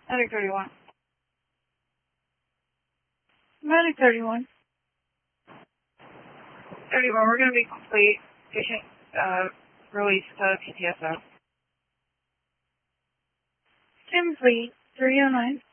Medic 31. Medic 31. 31, we're going to be complete. Patient released to PTSO. Sim Fleet 309.